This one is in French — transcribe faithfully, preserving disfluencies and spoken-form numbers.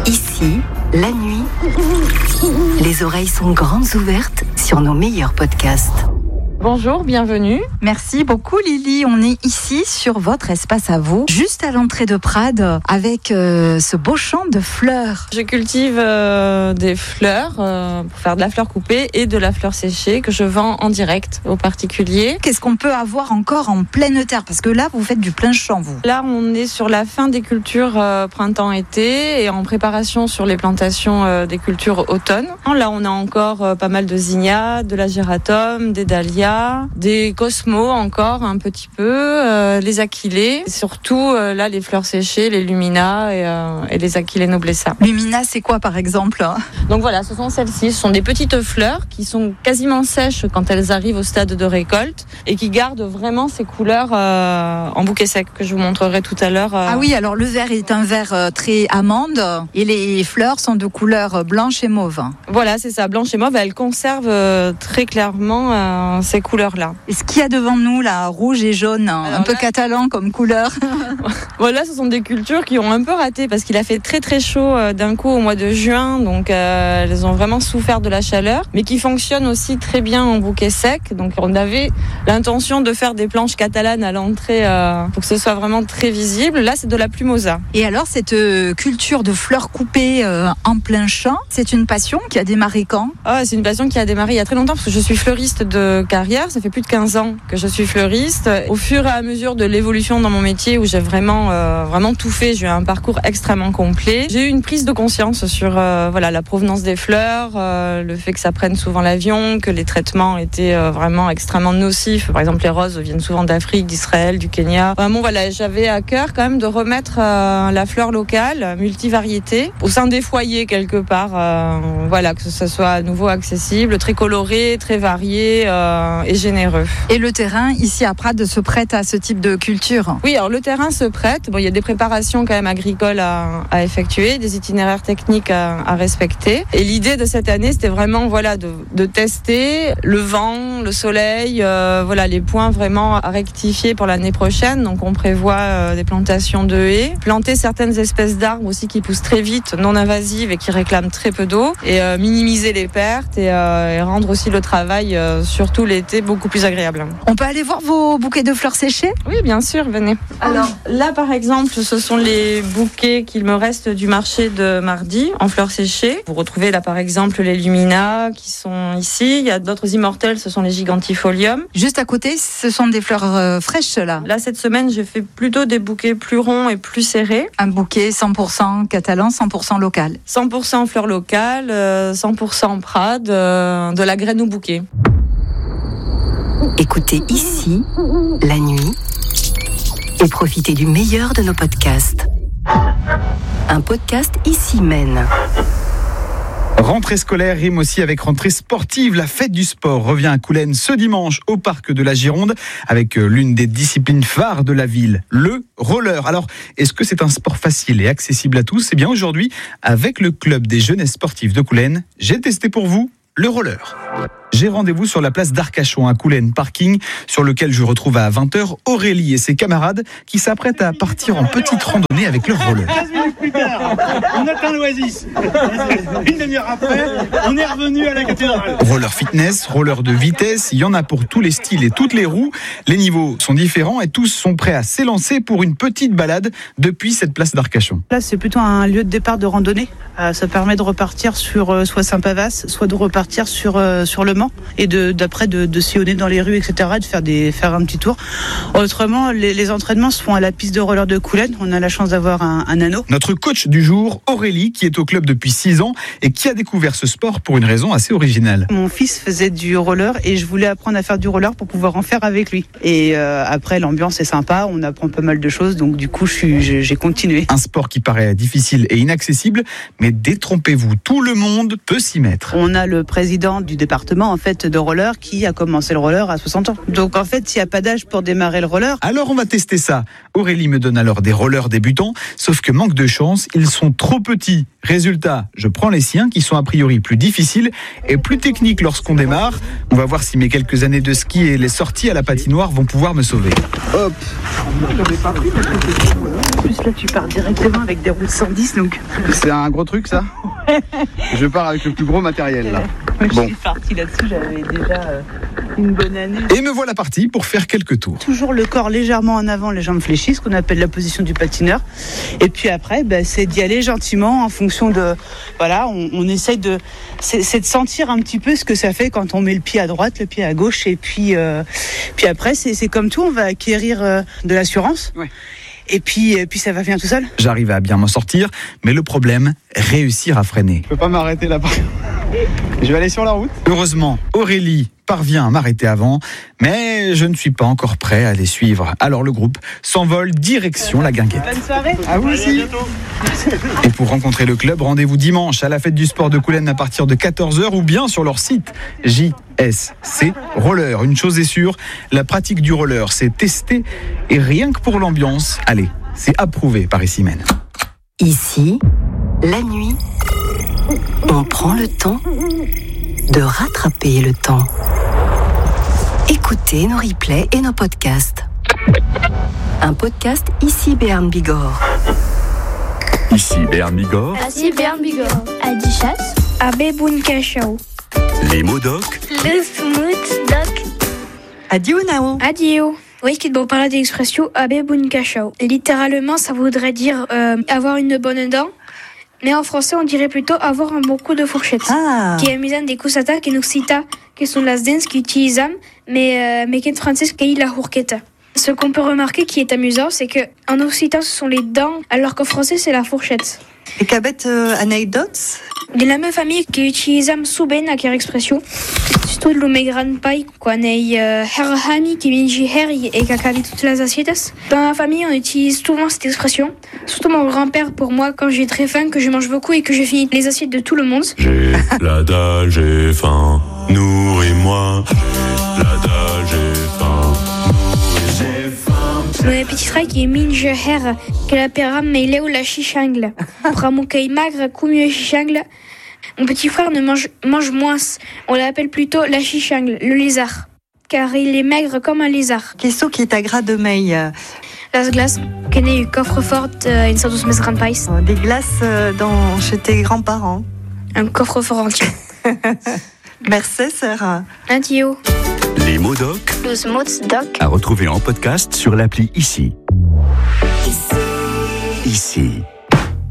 Ici, la nuit, les oreilles sont grandes ouvertes sur nos meilleurs podcasts. Bonjour, bienvenue. Merci beaucoup Lily, on est ici sur votre espace à vous, juste à l'entrée de Prades, avec euh, ce beau champ de fleurs. Je cultive euh, des fleurs euh, pour faire de la fleur coupée et de la fleur séchée que je vends en direct aux particuliers. Qu'est-ce qu'on peut avoir encore en pleine terre? Parce que là, vous faites du plein champ, vous. Là, on est sur la fin des cultures euh, printemps-été et en préparation sur les plantations euh, des cultures automne. Là, on a encore euh, pas mal de zinnias, de l'agératome, des dahlias, des cosmos encore un petit peu, euh, les achillées, et surtout euh, là les fleurs séchées, les luminas et, euh, et les achillées noblessa. Lumina, c'est quoi par exemple? Donc voilà, ce sont celles-ci, ce sont des petites fleurs qui sont quasiment sèches quand elles arrivent au stade de récolte et qui gardent vraiment ces couleurs euh, en bouquet sec que je vous montrerai tout à l'heure. Euh. Ah oui, alors le vert est un vert euh, très amande et les fleurs sont de couleur blanche et mauve. Voilà, c'est ça, blanche et mauve, elles conservent euh, très clairement euh, ces couleurs-là. Et ce qu'il y a devant nous, là, rouge et jaune, alors un peu là... catalan comme couleur. Voilà, ce sont des cultures qui ont un peu raté parce qu'il a fait très très chaud euh, d'un coup au mois de juin, donc euh, elles ont vraiment souffert de la chaleur, mais qui fonctionnent aussi très bien en bouquet sec. Donc on avait l'intention de faire des planches catalanes à l'entrée euh, pour que ce soit vraiment très visible. Là, c'est de la plumosa. Et alors, cette euh, culture de fleurs coupées euh, en plein champ, c'est une passion qui a démarré quand? Ah, c'est une passion qui a démarré il y a très longtemps parce que je suis fleuriste de carrière. Ça fait plus de quinze ans que je suis fleuriste. Au fur et à mesure de l'évolution dans mon métier où j'ai vraiment, euh, vraiment tout fait, j'ai eu un parcours extrêmement complet. J'ai eu une prise de conscience sur euh, voilà, la provenance des fleurs, euh, le fait que ça prenne souvent l'avion, que les traitements étaient euh, vraiment extrêmement nocifs. Par exemple, les roses viennent souvent d'Afrique, d'Israël, du Kenya. Vraiment, voilà, j'avais à cœur quand même de remettre euh, la fleur locale, multivariété, au sein des foyers quelque part. Euh, voilà, que ce soit à nouveau accessible, très coloré, très varié euh, et généreux. Et le terrain, ici à Prades, se prête à ce type de culture? Oui, alors le terrain se prête. Bon, il y a des préparations quand même agricoles à, à effectuer, des itinéraires techniques à, à respecter. Et l'idée de cette année, c'était vraiment voilà, de, de tester le vent, le soleil, euh, voilà, les points vraiment à rectifier pour l'année prochaine. Donc on prévoit euh, des plantations de haies, planter certaines espèces d'arbres aussi qui poussent très vite, non invasives et qui réclament très peu d'eau, et euh, minimiser les pertes et, euh, et rendre aussi le travail, euh, surtout l'été, beaucoup plus agréable. On peut aller voir vos bouquets de fleurs séchées? Oui, bien sûr, venez. Alors là, par exemple, ce sont les bouquets qu'il me reste du marché de mardi en fleurs séchées. Vous retrouvez là, par exemple, les luminas qui sont ici. Il y a d'autres immortels, ce sont les gigantifoliums. Juste à côté, ce sont des fleurs euh, fraîches, là. Là, cette semaine, j'ai fait plutôt des bouquets plus ronds et plus serrés. Un bouquet cent pour cent catalan, cent pour cent local. cent pour cent fleurs locales, euh, cent pour cent Prades, euh, de la graine au bouquet. Écoutez ici, la nuit, et profitez du meilleur de nos podcasts. Un podcast Ici mène. Rentrée scolaire rime aussi avec rentrée sportive. La fête du sport revient à Coulennes ce dimanche au parc de la Gironde avec l'une des disciplines phares de la ville, le roller. Alors, est-ce que c'est un sport facile et accessible à tous? Eh bien, aujourd'hui, avec le club des jeunesses sportives de Coulennes, j'ai testé pour vous le roller. J'ai rendez-vous sur la place d'Arcachon à Coulennes Parking, sur lequel je retrouve à vingt heures Aurélie et ses camarades qui s'apprêtent à partir en petite randonnée avec leur roller. quinze minutes plus tard, on atteint l'Oasis. Une demi-heure après, on est revenu à la cathédrale. Roller fitness, roller de vitesse, il y en a pour tous les styles et toutes les roues. Les niveaux sont différents et tous sont prêts à s'élancer pour une petite balade depuis cette place d'Arcachon. Là, c'est plutôt un lieu de départ de randonnée. Euh, ça permet de repartir sur euh, soit Saint-Pavas, soit de repartir sur, euh, sur le Mans et de, d'après de, de sillonner dans les rues, et cetera, de faire, des, faire un petit tour. Autrement, les, les entraînements se font à la piste de roller de Coulennes. On a la chance d'avoir un, un anneau. Notre coach du jour, Aurélie, qui est au club depuis six ans et qui a découvert ce sport pour une raison assez originale. Mon fils faisait du roller et je voulais apprendre à faire du roller pour pouvoir en faire avec lui. Et euh, après, l'ambiance est sympa, on apprend pas mal de choses, donc du coup, je suis, j'ai, j'ai continué. Un sport qui paraît difficile et inaccessible, mais détrompez-vous, tout le monde peut s'y mettre. On a le président du département, en fait de roller qui a commencé le roller à soixante ans. Donc en fait, il n'y a pas d'âge pour démarrer le roller. Alors on va tester ça. Aurélie me donne alors des rollers débutants, sauf que manque de chance, ils sont trop petits. Résultat, je prends les siens qui sont a priori plus difficiles et plus techniques lorsqu'on démarre. On va voir si mes quelques années de ski et les sorties à la patinoire vont pouvoir me sauver. Hop. En plus là, tu pars directement avec des roues cent dix, donc. C'est un gros truc ça. Je pars avec le plus gros matériel là. Moi, Bon. je suis partie là-dessus, j'avais déjà euh, une bonne année. Et me voilà parti pour faire quelques tours. Toujours le corps légèrement en avant, les jambes fléchies, ce qu'on appelle la position du patineur. Et puis après, bah, c'est d'y aller gentiment en fonction de... Voilà, on, on essaye de... C'est, c'est de sentir un petit peu ce que ça fait quand on met le pied à droite, le pied à gauche. Et puis, euh, puis après, c'est, c'est comme tout, on va acquérir euh, de l'assurance. Ouais. Et puis, et puis ça va venir tout seul. J'arrive à bien m'en sortir, mais le problème, réussir à freiner. Je peux pas m'arrêter là-bas. Je vais aller sur la route. Heureusement, Aurélie parvient à m'arrêter avant, mais je ne suis pas encore prêt à les suivre. Alors le groupe s'envole direction la Guinguette. Bonne soirée. À vous aussi. Et pour rencontrer le club, rendez-vous dimanche à la fête du sport de Coulennes à partir de quatorze heures ou bien sur leur site J S C Roller. Une chose est sûre, la pratique du roller, c'est testé et rien que pour l'ambiance, allez, c'est approuvé par Issimène. Ici, la nuit, on prend le temps de rattraper le temps. Écoutez nos replays et nos podcasts. Un podcast Ici Béarn Bigorre. Ici Béarn Bigorre, Ici Béarn Bigorre. Adichas. Abbé Bunkachao. les mots doc, Le smooth doc. Adieu Nao. Adio. Oui, qui doit parler d'expression Abbé Bunkachao. Littéralement, ça voudrait dire euh, avoir une bonne dent. Mais en français, on dirait plutôt avoir un bon coup de fourchette. Ah. Qui est mis des cosata qui nous cita, qui sont les dents qui utilisent, mais, euh, mais qui en français, qui est la fourchette. Ce qu'on peut remarquer qui est amusant, c'est que en occitan, ce sont les dents, alors qu'en français, c'est la fourchette. Et qu'avec euh, anecdotes? De la même famille qui utilise souben à quelle expression. Surtout le mes grandpai, qu'on est herhami qui minji heri et qui a toutes les assiettes. Dans ma famille, on utilise souvent cette expression. Surtout mon grand-père pour moi quand j'ai très faim, que je mange beaucoup et que je finis les assiettes de tout le monde. j'ai la dalle, j'ai faim, nourris-moi, j'ai la dalle, j'ai faim, nourris-moi. Le petit frère qui est minji her, que la pera mais il est où la chichangle. Pramoukai magre, coumue chichangle. Mon petit frère ne mange, mange moins. On l'appelle plutôt la chichangle, le lézard. Car il est maigre comme un lézard. Qu'est-ce qui est à gras de meille? Las glace, qu'elle est coffre-fort, euh, une sorte de mes grand pais. Des glaces euh, dans, chez tes grands-parents. Un coffre-fort entier. Merci Sarah. Adieu. Les mots doc, Le smooth doc. à retrouver en podcast sur l'appli Ici. Ici.